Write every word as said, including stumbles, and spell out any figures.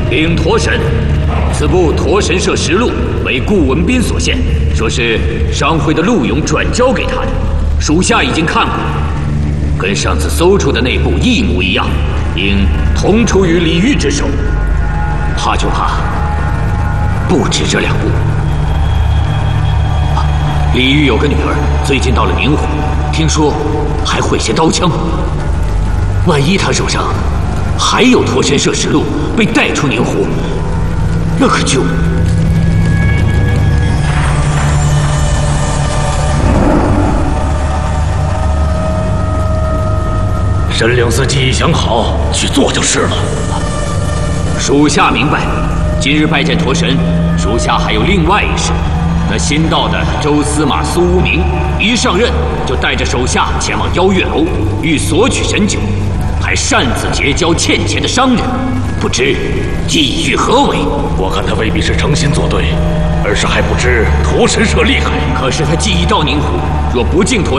禀驼神，此部《驼神社实录》为顾文斌所献，说是商会的陆勇转交给他的，属下已经看过，跟上次搜出的那部一模一样，应同出于李煜之手。怕就怕不止这两部。啊，李煜有个女儿，最近到了宁湖，听说还会些刀枪。万一他手上还有《驼神社实录》被带出宁湖，那可就…… 神灵司机已想好，去做就是了。 属下明白。今日拜见驼神，属下还有另外一事。那新到的周司马苏无名，一上任就带着手下前往邀月楼，欲索取神酒，还擅自结交欠钱的商人，不知意欲何为？ 我看他未必是诚心作对，而是还不知驼神社厉害。 可是他既已到宁湖，若不进驼